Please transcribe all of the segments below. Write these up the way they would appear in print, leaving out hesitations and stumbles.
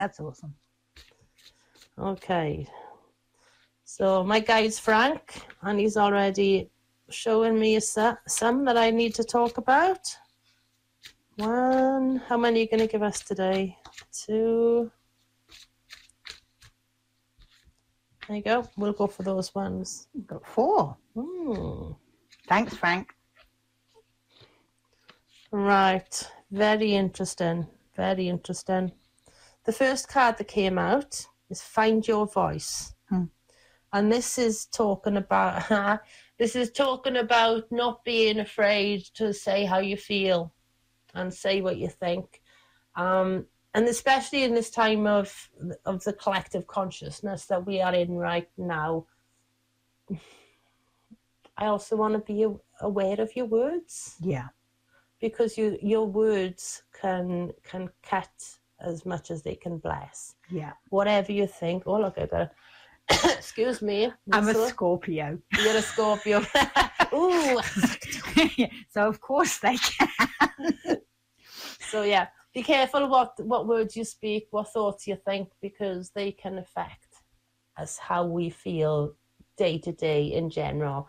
That's awesome. Okay. So my guide's Frank, and he's already showing me some that I need to talk about. 1. How many are you going to give us today? 2. There you go. We'll go for those ones. We've got 4. Thanks, Frank. Right. Very interesting. Very interesting. The first card that came out is Find Your Voice. And this is talking about not being afraid to say how you feel and say what you think. And especially in this time of the collective consciousness that we are in right now. I also want to be aware of your words. Yeah. Because your words can cut as much as they can bless. Yeah. Whatever you think. Oh, look, I got excuse me. I'm a Scorpio. You're a Scorpio. Ooh. So, of course, they can. So, yeah, be careful what words you speak, what thoughts you think, because they can affect us how we feel day to day in general.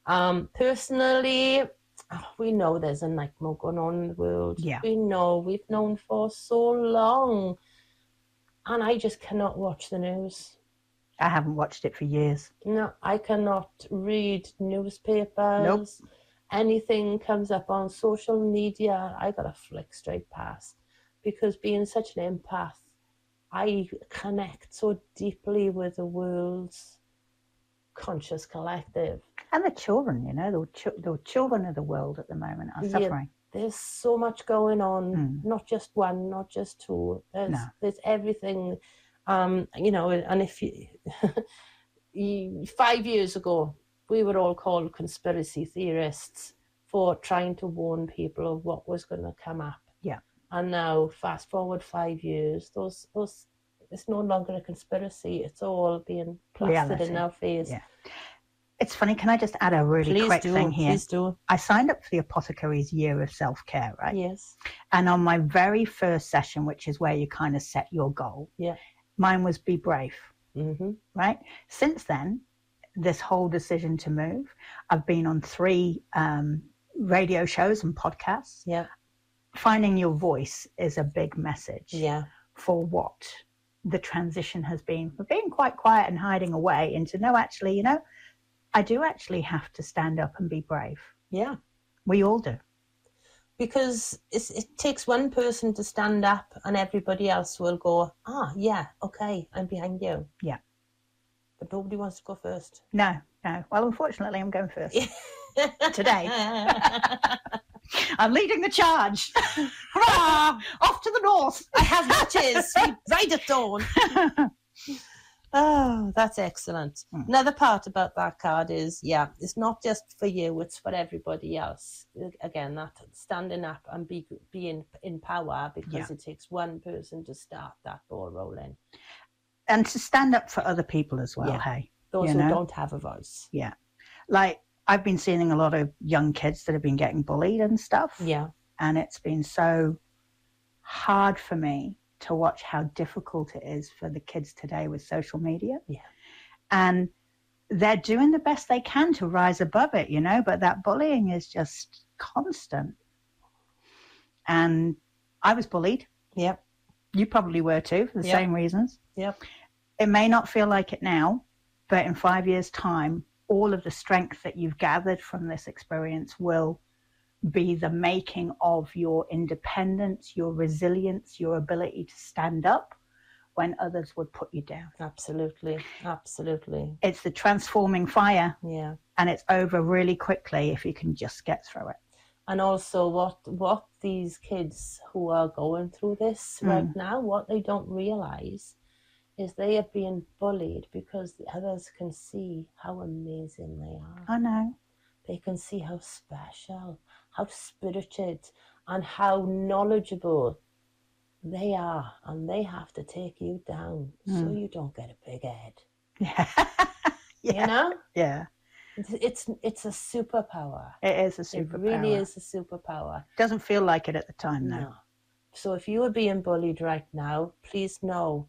Personally, we know there's a nightmare going on in the world. Yeah. We know, we've known for so long. And I just cannot watch the news. I haven't watched it for years. No, I cannot read newspapers. Nope. Anything comes up on social media, I got to flick straight past. Because being such an empath, I connect so deeply with the world's conscious collective. And the children, the children of the world at the moment are suffering. There's so much going on, not just one, not just two. There's everything, and if you 5 years ago, we were all called conspiracy theorists for trying to warn people of what was going to come up. Yeah. And now, fast forward 5 years, those it's no longer a conspiracy. It's all being plastered in our face. Yeah. It's funny, can I just add a really quick thing here? Please do. I signed up for the Apothecary's Year of Self-Care, right? Yes. And on my very first session, which is where you kind of set your goal, mine was be brave, right? Since then, this whole decision to move, I've been on 3 radio shows and podcasts. Yeah. Finding your voice is a big message for what the transition has been. We're being quite quiet and hiding away into, no, actually, I do actually have to stand up and be brave. Yeah. We all do. Because it takes one person to stand up and everybody else will go, yeah, okay, I'm behind you. Yeah. But nobody wants to go first. No. Well, unfortunately, I'm going first today. I'm leading the charge. Hurrah! Off to the north. I have matches. We ride at dawn. Oh, that's excellent. Another part about that card is, it's not just for you, it's for everybody else. Again, that standing up and being in power, because it takes one person to start that ball rolling. And to stand up for other people as well, hey? Those who don't have a voice. Yeah. Like, I've been seeing a lot of young kids that have been getting bullied and stuff. Yeah. And it's been so hard for me to watch how difficult it is for the kids today with social media. Yeah. And they're doing the best they can to rise above it, but that bullying is just constant. And I was bullied. Yep. You probably were too, for the same reasons. Yep. It may not feel like it now, but in 5 years' time, all of the strength that you've gathered from this experience will be the making of your independence, your resilience, your ability to stand up when others would put you down. Absolutely. Absolutely. It's the transforming fire. Yeah. And it's over really quickly if you can just get through it. And also what these kids who are going through this right now, what they don't realize is they are being bullied because the others can see how amazing they are. I know. They can see how special, how spirited, and how knowledgeable they are. And they have to take you down so you don't get a big head. Yeah. You know? Yeah. It's a superpower. It is a superpower. It really is a superpower. Doesn't feel like it at the time, though. No. So if you are being bullied right now, please know